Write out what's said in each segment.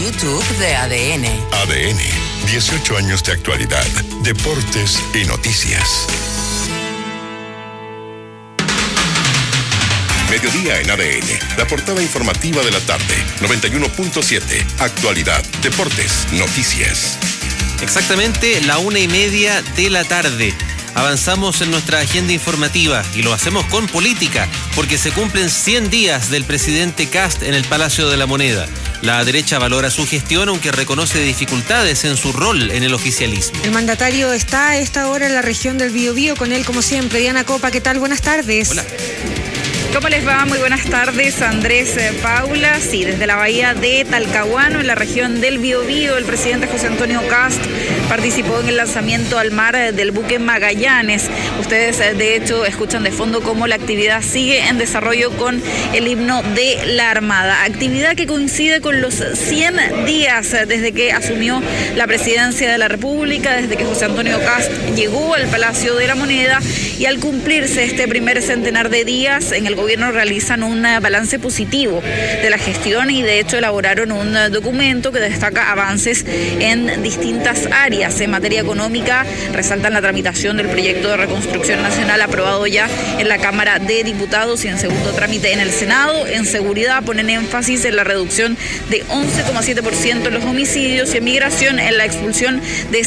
YouTube de ADN. ADN, 18 años de actualidad, deportes y noticias. Mediodía en ADN, la portada informativa de la tarde, 91.7, actualidad, deportes, noticias. Exactamente, 1:30 de la tarde. Avanzamos en nuestra agenda informativa y lo hacemos con política, porque se cumplen 100 días del presidente Kast en el Palacio de la Moneda. La derecha valora su gestión, aunque reconoce dificultades en su rol en el oficialismo. El mandatario está a esta hora en la región del Biobío, con él como siempre. Diana Copa, ¿qué tal? Buenas tardes. Hola. ¿Cómo les va? Muy buenas tardes, Andrés, Paula. Sí, desde la bahía de Talcahuano, en la región del Biobío, el presidente José Antonio Kast participó en el lanzamiento al mar del buque Magallanes. Ustedes, de hecho, escuchan de fondo cómo la actividad sigue en desarrollo con el himno de la Armada. Actividad que coincide con los 100 días desde que asumió la presidencia de la República, desde que José Antonio Kast llegó al Palacio de la Moneda, y al cumplirse este primer centenar de días, en el gobierno realizan un balance positivo de la gestión y de hecho elaboraron un documento que destaca avances en distintas áreas. En materia económica resaltan la tramitación del proyecto de reconstrucción nacional aprobado ya en la Cámara de Diputados y en segundo trámite en el Senado. En seguridad ponen énfasis en la reducción de 11,7% en los homicidios y en migración en la expulsión de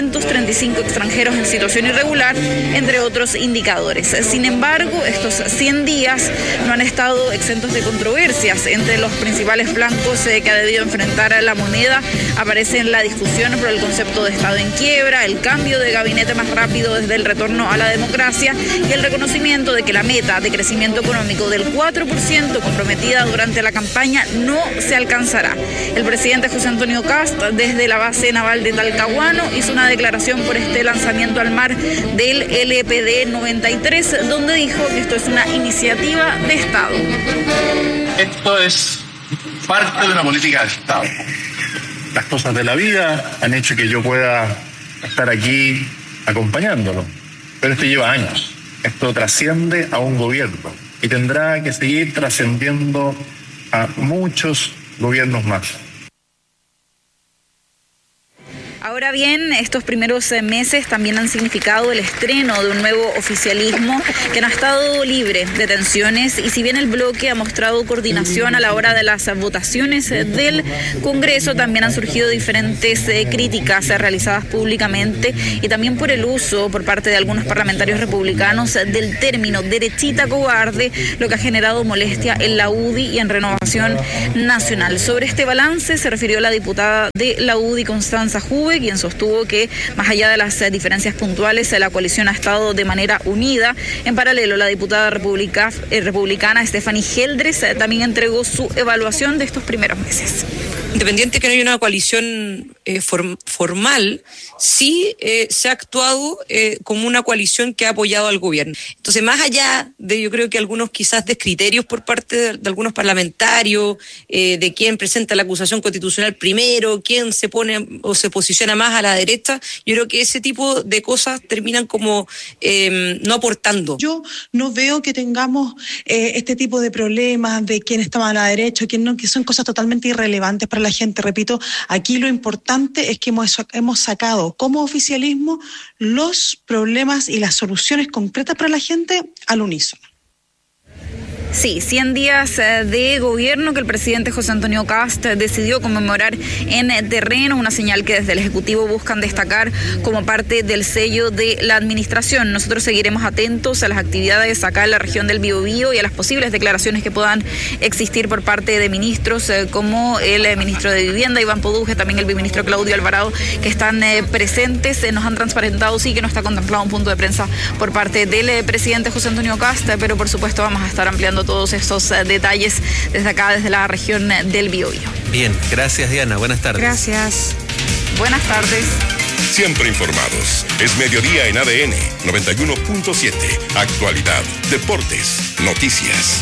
635 extranjeros en situación irregular, entre otros indicadores. Sin embargo, estos 100 días no han estado exentos de controversias. Entre los principales flancos que ha debido enfrentar a la moneda aparecen la discusión por el concepto de Estado en quiebra, el cambio de gabinete más rápido desde el retorno a la democracia y el reconocimiento de que la meta de crecimiento económico del 4% comprometida durante la campaña no se alcanzará. El presidente José Antonio Kast, desde la base naval de Talcahuano, hizo una declaración por este lanzamiento al mar del LPD 93, donde dijo que esto es una iniciativa de Estado. Esto es parte de una política de Estado. Las cosas de la vida han hecho que yo pueda estar aquí acompañándolo, pero esto lleva años. Esto trasciende a un gobierno y tendrá que seguir trascendiendo a muchos gobiernos más. Ahora bien, estos primeros meses también han significado el estreno de un nuevo oficialismo que no ha estado libre de tensiones, y si bien el bloque ha mostrado coordinación a la hora de las votaciones del Congreso, también han surgido diferentes críticas realizadas públicamente y también por el uso por parte de algunos parlamentarios republicanos del término derechita cobarde, lo que ha generado molestia en la UDI y en Renovación Nacional. Sobre este balance se refirió la diputada de la UDI, Constanza Juve, quien sostuvo que más allá de las diferencias puntuales, la coalición ha estado de manera unida. En paralelo, la diputada republicana Stephanie Geldres también entregó su evaluación de estos primeros meses. Independiente que no haya una coalición formal, sí se ha actuado como una coalición que ha apoyado al gobierno. Entonces, más allá de, yo creo que algunos quizás descriterios por parte de algunos parlamentarios, de quién presenta la acusación constitucional primero, quién se pone o se posiciona más a la derecha, yo creo que ese tipo de cosas terminan como no aportando. Yo no veo que tengamos este tipo de problemas de quién está más a la derecha, quién no, que son cosas totalmente irrelevantes para la gente. Repito, aquí lo importante es que hemos sacado como oficialismo los problemas y las soluciones concretas para la gente al unísono. Sí, 100 días de gobierno que el presidente José Antonio Kast decidió conmemorar en terreno, una señal que desde el Ejecutivo buscan destacar como parte del sello de la administración. Nosotros seguiremos atentos a las actividades acá en la región del Biobío y a las posibles declaraciones que puedan existir por parte de ministros como el ministro de Vivienda, Iván Poduje, también el viceministro Claudio Alvarado, que están presentes. Nos han transparentado, sí, que no está contemplado un punto de prensa por parte del presidente José Antonio Kast, pero por supuesto vamos a estar ampliando todos estos detalles desde acá, desde la región del Biobío. Bien, gracias Diana, buenas tardes. Gracias. Buenas tardes. Siempre informados. Es mediodía en ADN 91.7. Actualidad, deportes, noticias.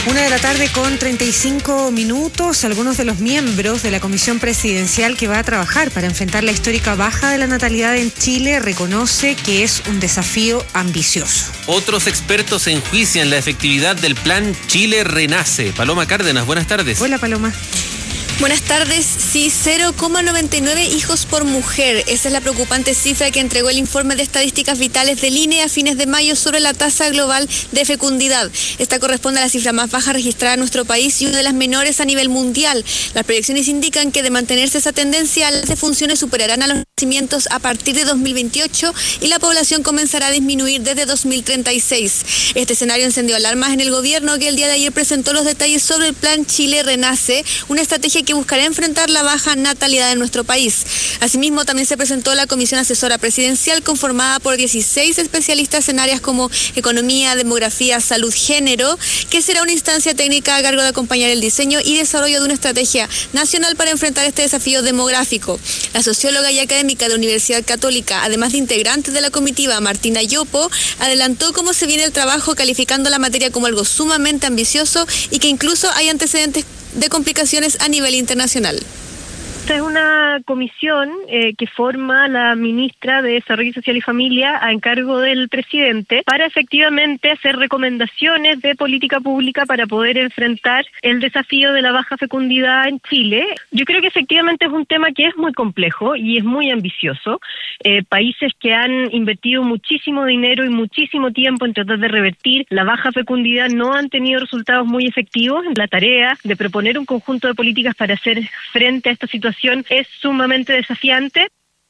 1:35 p.m. Algunos de los miembros de la comisión presidencial que va a trabajar para enfrentar la histórica baja de la natalidad en Chile reconoce que es un desafío ambicioso. Otros expertos enjuician la efectividad del plan Chile Renace. Paloma Cárdenas, buenas tardes. Hola, Paloma. Buenas tardes. Sí, 0,99 hijos por mujer. Esa es la preocupante cifra que entregó el informe de estadísticas vitales del INE a fines de mayo sobre la tasa global de fecundidad. Esta corresponde a la cifra más baja registrada en nuestro país y una de las menores a nivel mundial. Las proyecciones indican que de mantenerse esa tendencia, las defunciones superarán a los nacimientos a partir de 2028 y la población comenzará a disminuir desde 2036. Este escenario encendió alarmas en el gobierno, que el día de ayer presentó los detalles sobre el Plan Chile Renace, una estrategia que buscará enfrentar la baja natalidad en nuestro país. Asimismo, también se presentó la Comisión Asesora Presidencial, conformada por 16 especialistas en áreas como economía, demografía, salud, género, que será una instancia técnica a cargo de acompañar el diseño y desarrollo de una estrategia nacional para enfrentar este desafío demográfico. La socióloga y académica de la Universidad Católica, además de integrante de la comitiva, Martina Yopo, adelantó cómo se viene el trabajo, calificando la materia como algo sumamente ambicioso y que incluso hay antecedentes de complicaciones a nivel internacional. Esta es una comisión que forma la ministra de Desarrollo Social y Familia a encargo del presidente para efectivamente hacer recomendaciones de política pública para poder enfrentar el desafío de la baja fecundidad en Chile. Yo creo que efectivamente es un tema que es muy complejo y es muy ambicioso. Países que han invertido muchísimo dinero y muchísimo tiempo en tratar de revertir la baja fecundidad no han tenido resultados muy efectivos. La tarea de proponer un conjunto de políticas para hacer frente a esta situación es sumamente desafiante.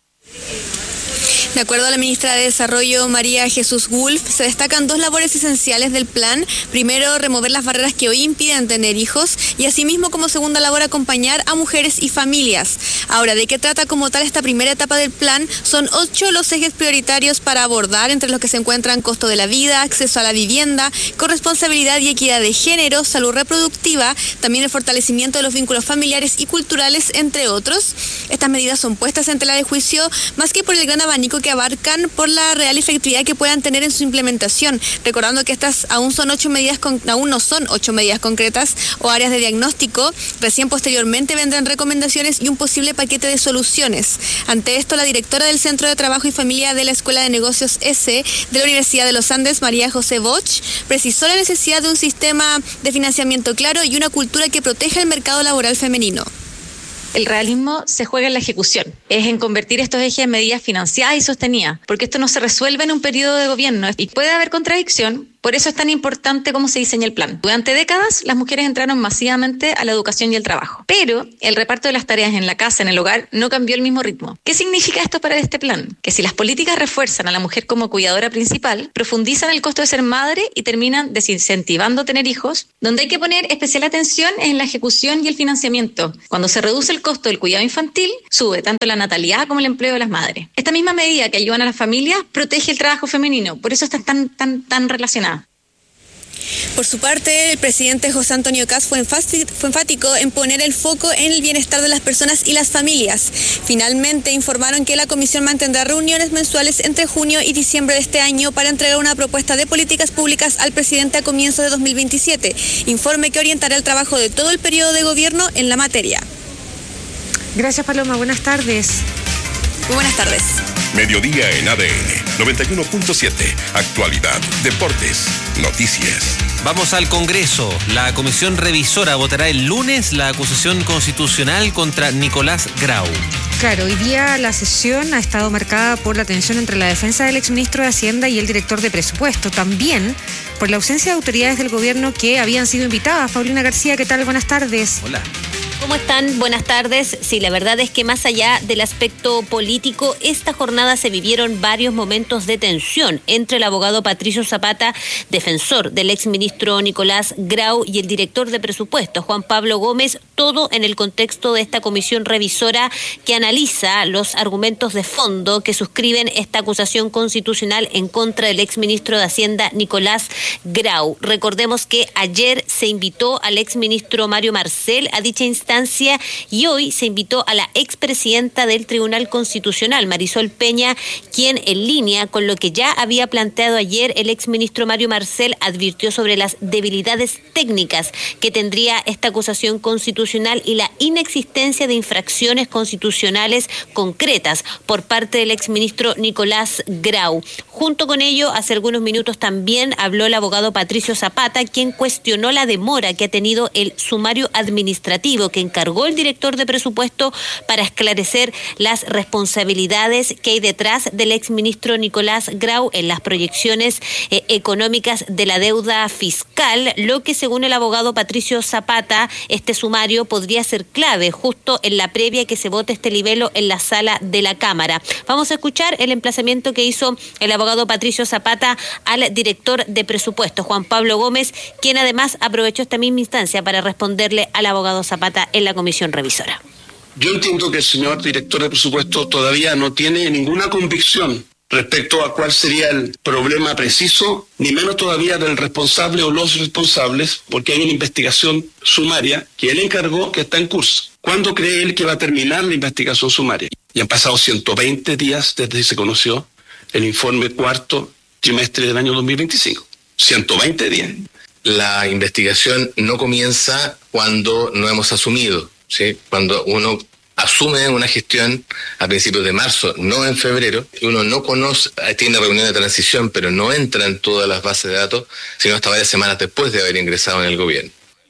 De acuerdo a la ministra de Desarrollo, María Jesús Wolf, se destacan dos labores esenciales del plan. Primero, remover las barreras que hoy impiden tener hijos y asimismo, como segunda labor, acompañar a mujeres y familias. Ahora, ¿de qué trata como tal esta primera etapa del plan? Son 8 los ejes prioritarios para abordar, entre los que se encuentran costo de la vida, acceso a la vivienda, corresponsabilidad y equidad de género, salud reproductiva, también el fortalecimiento de los vínculos familiares y culturales, entre otros. Estas medidas son puestas en tela de juicio más que por el gran abanico que abarcan, por la real efectividad que puedan tener en su implementación, recordando que estas aún no son 8 medidas concretas o áreas de diagnóstico. Recién posteriormente vendrán recomendaciones y un posible paquete de soluciones. Ante esto, la directora del Centro de Trabajo y Familia de la Escuela de Negocios S de la Universidad de los Andes, María José Bosch, precisó la necesidad de un sistema de financiamiento claro y una cultura que proteja el mercado laboral femenino. El realismo se juega en la ejecución, es en convertir estos ejes en medidas financiadas y sostenidas, porque esto no se resuelve en un periodo de gobierno y puede haber contradicción. Por eso es tan importante cómo se diseña el plan. Durante décadas, las mujeres entraron masivamente a la educación y el trabajo, pero el reparto de las tareas en la casa, en el hogar, no cambió al mismo ritmo. ¿Qué significa esto para este plan? Que si las políticas refuerzan a la mujer como cuidadora principal, profundizan el costo de ser madre y terminan desincentivando tener hijos, donde hay que poner especial atención es en la ejecución y el financiamiento. Cuando se reduce el costo del cuidado infantil, sube tanto la natalidad como el empleo de las madres. Esta misma medida que ayudan a las familias protege el trabajo femenino, por eso está tan relacionada. Por su parte, el presidente José Antonio Kast fue enfático en poner el foco en el bienestar de las personas y las familias. Finalmente, informaron que la comisión mantendrá reuniones mensuales entre junio y diciembre de este año para entregar una propuesta de políticas públicas al presidente a comienzos de 2027. Informe que orientará el trabajo de todo el periodo de gobierno en la materia. Gracias, Paloma. Buenas tardes. Muy buenas tardes. Mediodía en ADN 91.7. Actualidad, deportes, noticias. Vamos al Congreso. La comisión revisora votará el lunes la acusación constitucional contra Nicolás Grau. Claro, hoy día la sesión ha estado marcada por la tensión entre la defensa del exministro de Hacienda y el director de presupuesto. También por la ausencia de autoridades del gobierno que habían sido invitadas. Paulina García, ¿qué tal? Buenas tardes. Hola. ¿Cómo están? Buenas tardes. Sí, la verdad es que más allá del aspecto político, esta jornada se vivieron varios momentos de tensión entre el abogado Patricio Zapata, defensor del exministro Nicolás Grau, y el director de presupuesto, Juan Pablo Gómez, todo en el contexto de esta comisión revisora que analiza los argumentos de fondo que suscriben esta acusación constitucional en contra del exministro de Hacienda, Nicolás Grau. Recordemos que ayer se invitó al exministro Mario Marcel a dicha instancia y hoy se invitó a la expresidenta del Tribunal Constitucional, Marisol Peña, quien, en línea con lo que ya había planteado ayer el exministro Mario Marcel, advirtió sobre las debilidades técnicas que tendría esta acusación constitucional y la inexistencia de infracciones constitucionales concretas por parte del exministro Nicolás Grau. Junto con ello, hace algunos minutos también habló el abogado Patricio Zapata, quien cuestionó la demora que ha tenido el sumario administrativo que encargó el director de presupuesto para esclarecer las responsabilidades que hay detrás del exministro Nicolás Grau en las proyecciones económicas de la deuda fiscal, lo que según el abogado Patricio Zapata, este sumario podría ser clave justo en la previa que se vote este libelo en la sala de la Cámara. Vamos a escuchar el emplazamiento que hizo el abogado Patricio Zapata al director de presupuesto, Juan Pablo Gómez, quien además aprovechó esta misma instancia para responderle al abogado Zapata en la comisión revisora. Yo entiendo que el señor director de presupuesto todavía no tiene ninguna convicción respecto a cuál sería el problema preciso, ni menos todavía del responsable o los responsables, porque hay una investigación sumaria que él encargó que está en curso. ¿Cuándo cree él que va a terminar la investigación sumaria? Y han pasado 120 días desde que se conoció el informe cuarto trimestre del año 2025. 120 días. La investigación no comienza cuando no hemos asumido, ¿sí? Cuando uno asume una gestión a principios de marzo, no en febrero, uno no conoce, tiene una reunión de transición, pero no entra en todas las bases de datos, sino hasta varias semanas después de haber ingresado en el gobierno.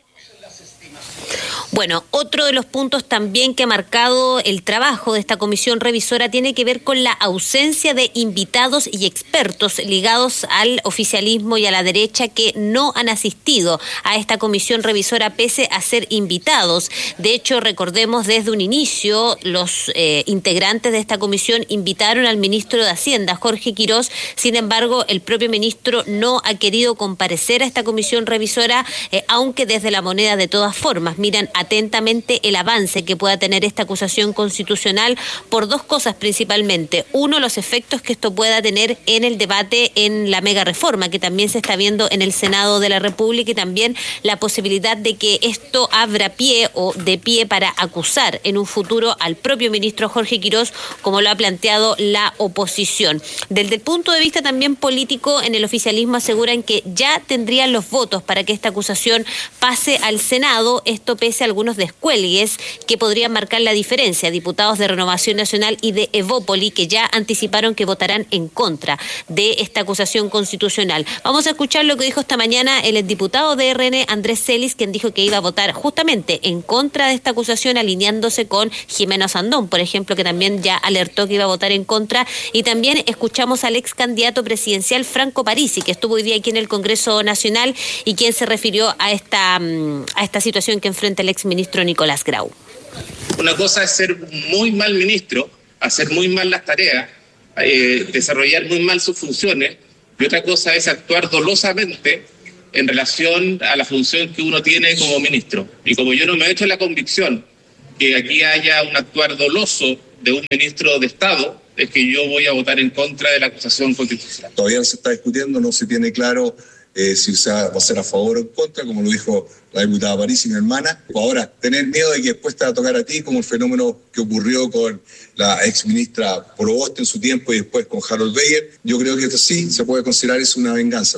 Bueno, otro de los puntos también que ha marcado el trabajo de esta comisión revisora tiene que ver con la ausencia de invitados y expertos ligados al oficialismo y a la derecha que no han asistido a esta comisión revisora pese a ser invitados. De hecho, recordemos desde un inicio, los integrantes de esta comisión invitaron al ministro de Hacienda, Jorge Quirós. Sin embargo, el propio ministro no ha querido comparecer a esta comisión revisora, aunque desde La Moneda de todas formas miran atentamente el avance que pueda tener esta acusación constitucional por dos cosas principalmente. Uno, los efectos que esto pueda tener en el debate en la mega reforma que también se está viendo en el Senado de la República, y también la posibilidad de que esto abra pie o de pie para acusar en un futuro al propio ministro Jorge Quirós, como lo ha planteado la oposición. Desde el punto de vista también político, en el oficialismo aseguran que ya tendrían los votos para que esta acusación pase al Senado, esto pese a algunos descuelgues que podrían marcar la diferencia. Diputados de Renovación Nacional y de Evópoli que ya anticiparon que votarán en contra de esta acusación constitucional. Vamos a escuchar lo que dijo esta mañana el diputado de RN, Andrés Celis, quien dijo que iba a votar justamente en contra de esta acusación, alineándose con Jimeno Sandón, por ejemplo, que también ya alertó que iba a votar en contra. Y también escuchamos al ex candidato presidencial Franco Parisi, que estuvo hoy día aquí en el Congreso Nacional y quien se refirió a esta situación que enfrenta el exministro Nicolás Grau. Una cosa es ser muy mal ministro, hacer muy mal las tareas, desarrollar muy mal sus funciones, y otra cosa es actuar dolosamente en relación a la función que uno tiene como ministro. Y como yo no me he hecho la convicción que aquí haya un actuar doloso de un ministro de Estado, es que yo voy a votar en contra de la acusación constitucional. Todavía se está discutiendo, no se tiene claro si se va a ser a favor o en contra, como lo dijo la diputada Parisi, mi hermana. Ahora, tener miedo de que después te va a tocar a ti, como el fenómeno que ocurrió con la exministra Provost en su tiempo y después con Harold Beyer, yo creo que sí se puede considerar eso una venganza.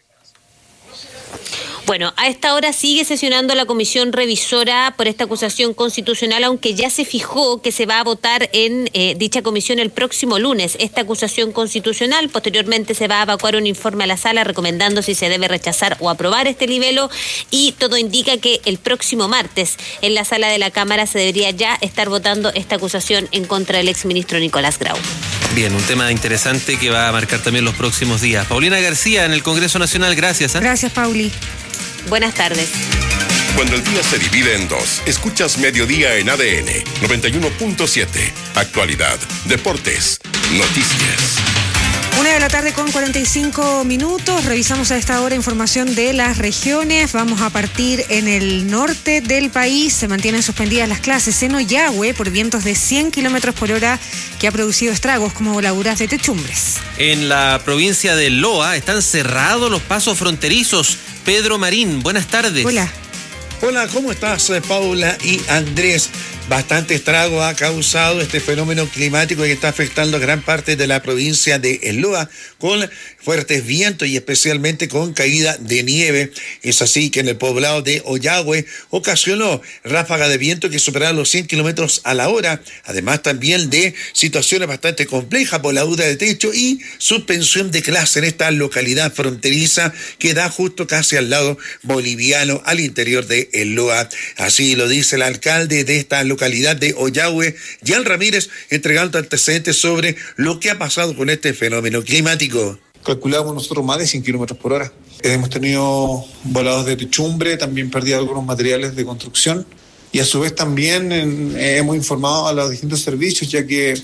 Bueno, a esta hora sigue sesionando la comisión revisora por esta acusación constitucional, aunque ya se fijó que se va a votar en dicha comisión el próximo lunes esta acusación constitucional. Posteriormente se va a evacuar un informe a la sala recomendando si se debe rechazar o aprobar este libelo, y todo indica que el próximo martes en la sala de la Cámara se debería ya estar votando esta acusación en contra del exministro Nicolás Grau. Bien, un tema interesante que va a marcar también los próximos días. Paulina García en el Congreso Nacional, gracias. Gracias, Pauli. Buenas tardes. Cuando el día se divide en dos, escuchas Mediodía en ADN 91.7. Actualidad, deportes, noticias. 1:45 p.m. Revisamos a esta hora información de las regiones. Vamos a partir en el norte del país. Se mantienen suspendidas las clases en Ollagüe por vientos de 100 kilómetros por hora que ha producido estragos como voladuras de techumbres. En la provincia de Loa están cerrados los pasos fronterizos. Pedro Marín, buenas tardes. Hola. Hola, ¿cómo estás, Paula y Andrés? bastante estrago ha causado este fenómeno climático que está afectando a gran parte de la provincia de El Loa, con fuertes vientos y especialmente con caída de nieve. Es así que en el poblado de Ollagüe ocasionó ráfagas de viento que superaron los 100 kilómetros a la hora, además también de situaciones bastante complejas por la duda de techo y suspensión de clase en esta localidad fronteriza que da justo casi al lado boliviano, al interior de El Loa. Así lo dice el alcalde de esta localidad de Ollagüe, Jan Ramírez, entregando antecedentes sobre lo que ha pasado con este fenómeno climático. Calculamos nosotros más de 100 kilómetros por hora. Hemos tenido volados de techumbre, también perdido algunos materiales de construcción y a su vez también hemos informado a los distintos servicios, ya que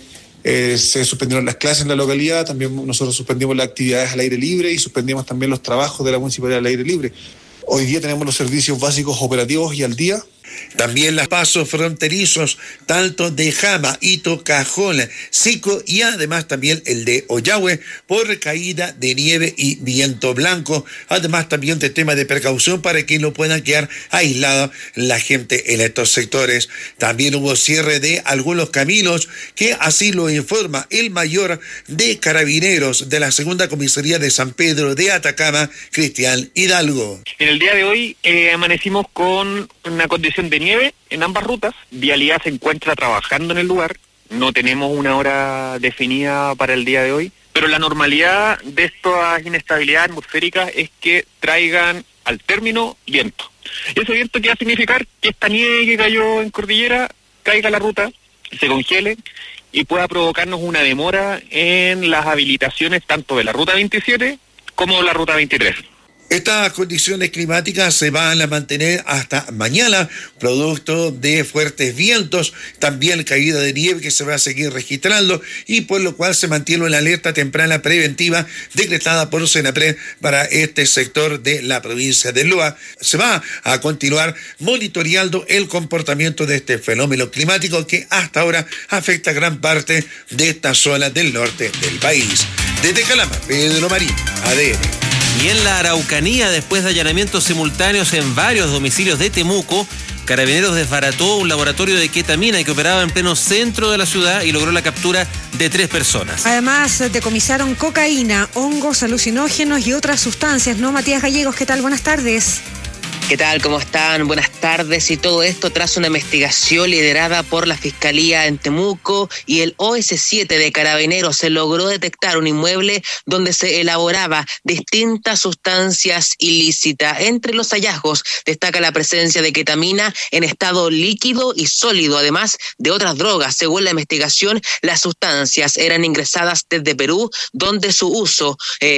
se suspendieron las clases en la localidad, también nosotros suspendimos las actividades al aire libre y suspendimos también los trabajos de la municipalidad al aire libre. Hoy día tenemos los servicios básicos operativos y al día. También los pasos fronterizos, tanto de Jama, Ito, Cajón, Sico y además también el de Ollagüe por caída de nieve y viento blanco. Además también de tema de precaución para que no puedan quedar aislada la gente en estos sectores. También hubo cierre de algunos caminos, que así lo informa el mayor de Carabineros de la Segunda Comisaría de San Pedro de Atacama, Cristian Hidalgo. En el día de hoy amanecimos con una condición de nieve en ambas rutas. Vialidad se encuentra trabajando en el lugar. No tenemos una hora definida para el día de hoy, pero la normalidad de estas inestabilidades atmosféricas es que traigan al término viento. Y ese viento que va a significar que esta nieve que cayó en cordillera caiga a la ruta, se congele y pueda provocarnos una demora en las habilitaciones tanto de la ruta 27 como de la ruta 23. Estas condiciones climáticas se van a mantener hasta mañana, producto de fuertes vientos, también caída de nieve que se va a seguir registrando y por lo cual se mantiene una alerta temprana preventiva decretada por Senapred para este sector de la provincia de Loa. Se va a continuar monitoreando el comportamiento de este fenómeno climático que hasta ahora afecta a gran parte de esta zona del norte del país. Desde Calama, Pedro Marín, ADN. Y en la Araucanía, después de allanamientos simultáneos en varios domicilios de Temuco, Carabineros desbarató un laboratorio de ketamina que operaba en pleno centro de la ciudad y logró la captura de 3 personas. Además, decomisaron cocaína, hongos, alucinógenos y otras sustancias. ¿No, Matías Gallegos? ¿Qué tal? Buenas tardes. ¿Qué tal? ¿Cómo están? Buenas tardes. Y todo esto tras una investigación liderada por la Fiscalía en Temuco y el OS7 de Carabineros. Se logró detectar un inmueble donde se elaboraba distintas sustancias ilícitas. Entre los hallazgos destaca la presencia de ketamina en estado líquido y sólido, además de otras drogas. Según la investigación, las sustancias eran ingresadas desde Perú, donde su uso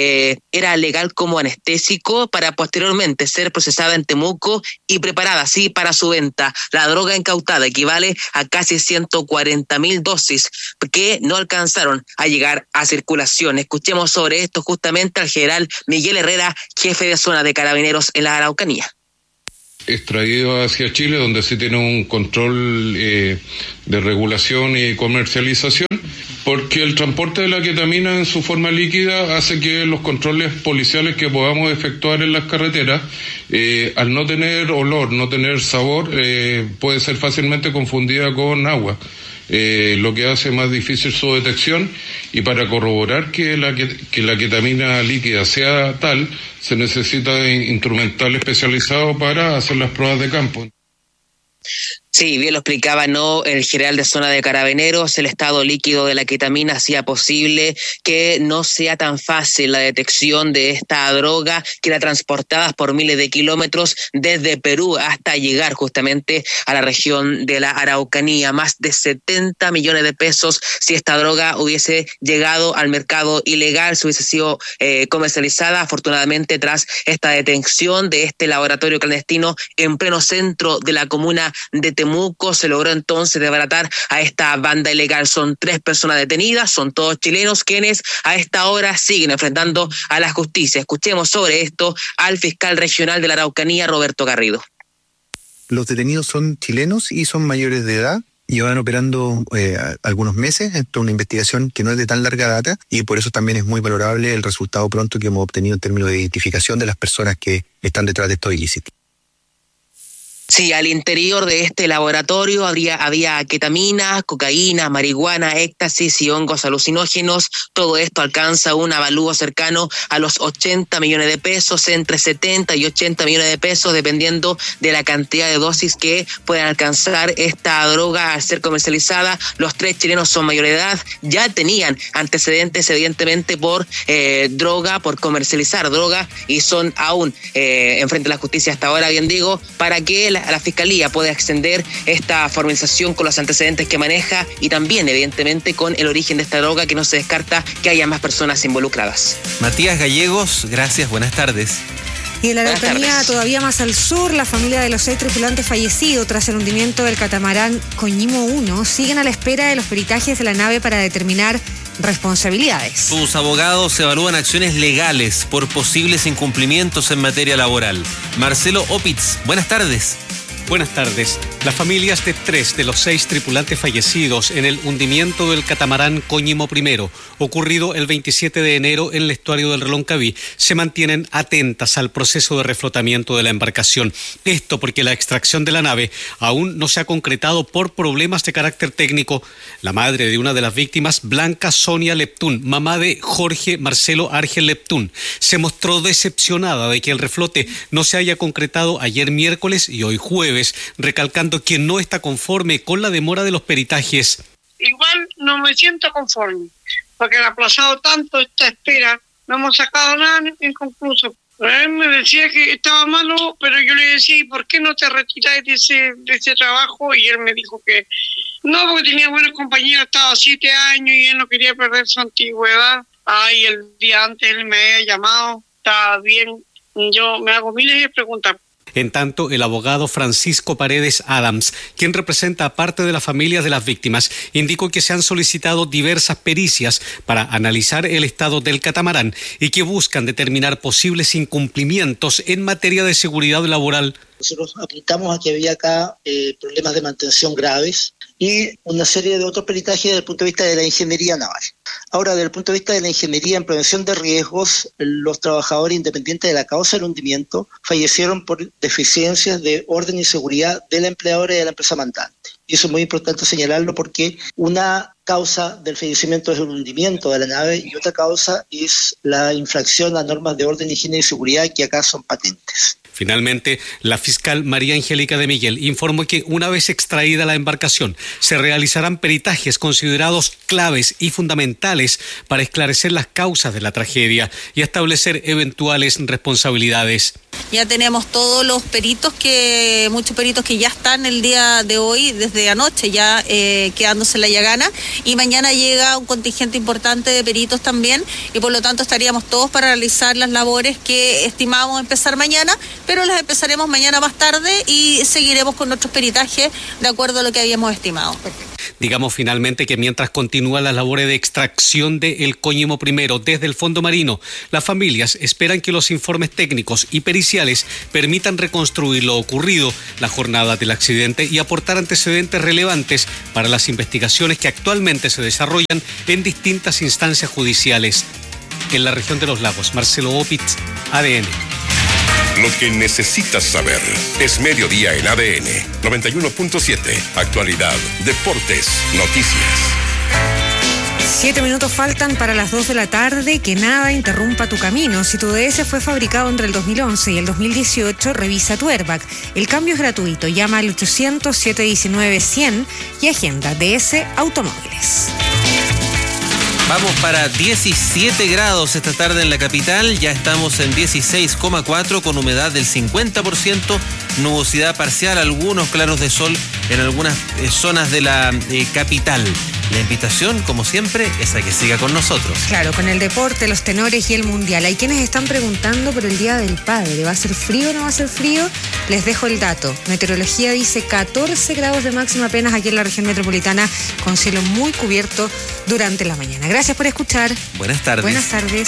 era legal como anestésico para posteriormente ser procesada en Temuco y preparada así para su venta. La droga incautada equivale a casi 140.000 dosis que no alcanzaron a llegar a circulación. Escuchemos sobre esto justamente al general Miguel Herrera, jefe de zona de Carabineros en la Araucanía. Extraído hacia Chile, donde se tiene un control de regulación y comercialización, porque el transporte de la ketamina en su forma líquida hace que los controles policiales que podamos efectuar en las carreteras, al no tener olor, no tener sabor, puede ser fácilmente confundida con agua. Lo que hace más difícil su detección, y para corroborar que la ketamina líquida sea tal, se necesita instrumental especializado para hacer las pruebas de campo. Sí, bien lo explicaba, ¿no? El general de zona de Carabineros. El estado líquido de la ketamina hacía posible que no sea tan fácil la detección de esta droga, que era transportada por miles de kilómetros desde Perú hasta llegar justamente a la región de la Araucanía. Más de 70 millones de pesos si esta droga hubiese llegado al mercado ilegal, si hubiese sido comercializada. Afortunadamente, tras esta detención de este laboratorio clandestino en pleno centro de la comuna de Temuco, se logró entonces desbaratar a esta banda ilegal. Son 3 personas detenidas, son todos chilenos quienes a esta hora siguen enfrentando a la justicia. Escuchemos sobre esto al fiscal regional de la Araucanía, Roberto Garrido. Los detenidos son chilenos y son mayores de edad. Llevan operando algunos meses. Esto es una investigación que no es de tan larga data y por eso también es muy valorable el resultado pronto que hemos obtenido en términos de identificación de las personas que están detrás de estos ilícitos. Sí, al interior de este laboratorio había ketamina, cocaína, marihuana, éxtasis y hongos alucinógenos. Todo esto alcanza un avalúo cercano a los 80 millones de pesos, entre 70 y 80 millones de pesos, dependiendo de la cantidad de dosis que puedan alcanzar esta droga al ser comercializada. Los 3 chilenos son mayores de edad, ya tenían antecedentes evidentemente por comercializar droga, y son aún enfrente de la justicia hasta ahora, bien digo, para que la Fiscalía pueda extender esta formalización con los antecedentes que maneja y también evidentemente con el origen de esta droga, que no se descarta que haya más personas involucradas. Matías Gallegos, gracias, buenas tardes. Y en la Araucanía, todavía más al sur, la familia de los 6 tripulantes fallecidos tras el hundimiento del catamarán Coñimo 1 siguen a la espera de los peritajes de la nave para determinar responsabilidades. Sus abogados evalúan acciones legales por posibles incumplimientos en materia laboral. Marcelo Opitz, buenas tardes. Buenas tardes. Las familias de 3 de los 6 tripulantes fallecidos en el hundimiento del catamarán Coñimo I, ocurrido el 27 de enero en el estuario del Reloncaví, se mantienen atentas al proceso de reflotamiento de la embarcación. Esto porque la extracción de la nave aún no se ha concretado por problemas de carácter técnico. La madre de una de las víctimas, Blanca Sonia Leptún, mamá de Jorge Marcelo Argel Leptún, se mostró decepcionada de que el reflote no se haya concretado ayer miércoles y hoy jueves, recalcando que no está conforme con la demora de los peritajes. Igual no me siento conforme, porque han aplazado tanto esta espera, no hemos sacado nada inconcluso. Él me decía que estaba malo, pero yo le decía, ¿y por qué no te retiras de ese trabajo? Y él me dijo que no, porque tenía buenos compañeros, estaba 7 años y él no quería perder su antigüedad. Ay, el día antes él me había llamado, estaba bien. Yo me hago miles de preguntas. En tanto, el abogado Francisco Paredes Adams, quien representa a parte de las familias de las víctimas, indicó que se han solicitado diversas pericias para analizar el estado del catamarán y que buscan determinar posibles incumplimientos en materia de seguridad laboral. Nosotros apuntamos a que había acá problemas de mantención graves y una serie de otros peritajes desde el punto de vista de la ingeniería naval. Ahora, desde el punto de vista de la ingeniería en prevención de riesgos, los trabajadores, independientes de la causa del hundimiento, fallecieron por deficiencias de orden y seguridad de la empleadora y de la empresa mandante. Y eso es muy importante señalarlo porque una causa del fallecimiento es el hundimiento de la nave y otra causa es la infracción a normas de orden, higiene y seguridad que acá son patentes. Finalmente, la fiscal María Angélica de Miguel informó que una vez extraída la embarcación, se realizarán peritajes considerados claves y fundamentales para esclarecer las causas de la tragedia y establecer eventuales responsabilidades. Ya tenemos todos los muchos peritos que ya están el día de hoy, desde anoche ya quedándose en la Yagana, y mañana llega un contingente importante de peritos también, y por lo tanto estaríamos todos para realizar las labores que estimamos empezar mañana, pero las empezaremos mañana más tarde y seguiremos con nuestros peritajes de acuerdo a lo que habíamos estimado. Digamos finalmente que mientras continúan las labores de extracción del Coñimo I desde el fondo marino, las familias esperan que los informes técnicos y periciales permitan reconstruir lo ocurrido, la jornada del accidente y aportar antecedentes relevantes para las investigaciones que actualmente se desarrollan en distintas instancias judiciales. En la región de los lagos, Marcelo Opitz, ADN. Lo que necesitas saber es Mediodía en ADN 91.7. Actualidad, deportes, noticias. 7 minutos faltan para las 2 de la tarde. Que nada interrumpa tu camino. Si tu DS fue fabricado entre el 2011 y el 2018, revisa tu airbag. El cambio es gratuito. Llama al 800-719-100 y agenda DS Automóviles. Vamos para 17 grados esta tarde en la capital, ya estamos en 16,4 con humedad del 50%, nubosidad parcial, algunos claros de sol en algunas zonas de la capital. La invitación, como siempre, es a que siga con nosotros. Claro, con el deporte, los tenores y el mundial. Hay quienes están preguntando por el Día del Padre. ¿Va a ser frío o no va a ser frío? Les dejo el dato. Meteorología dice 14 grados de máxima apenas aquí en la región metropolitana, con cielo muy cubierto durante la mañana. Gracias por escuchar. Buenas tardes. Buenas tardes.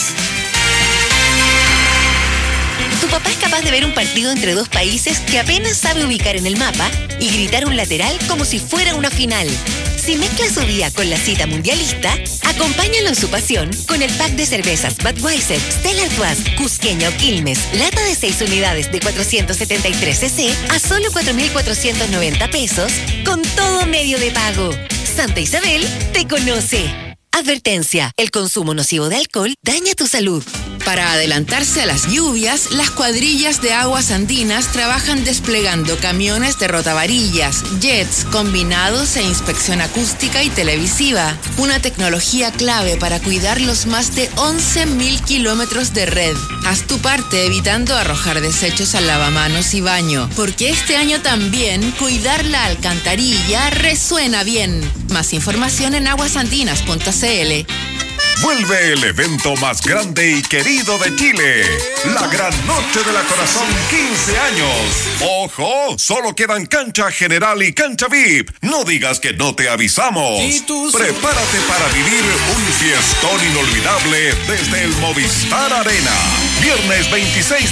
Tu papá es capaz de ver un partido entre dos países que apenas sabe ubicar en el mapa y gritar un lateral como si fuera una final. Si mezcla su día con la cita mundialista, acompáñalo en su pasión con el pack de cervezas Budweiser, Stella Artois, Cusqueña o Quilmes, lata de 6 unidades de 473 cc a solo 4.490 pesos, con todo medio de pago. Santa Isabel te conoce. Advertencia, el consumo nocivo de alcohol daña tu salud. Para adelantarse a las lluvias, las cuadrillas de aguas andinas trabajan desplegando camiones de rotavarillas, jets, combinados e inspección acústica y televisiva. Una tecnología clave para cuidar los más de 11.000 kilómetros de red. Haz tu parte evitando arrojar desechos al lavamanos y baño, porque este año también cuidar la alcantarilla resuena bien. Más información en aguasandinas.cl. Vuelve el evento más grande y querido de Chile, la Gran Noche de la Corazón 15 años. ¡Ojo! Solo quedan cancha general y cancha VIP. No digas que no te avisamos. Prepárate para vivir un fiestón inolvidable desde el Movistar Arena. Viernes 26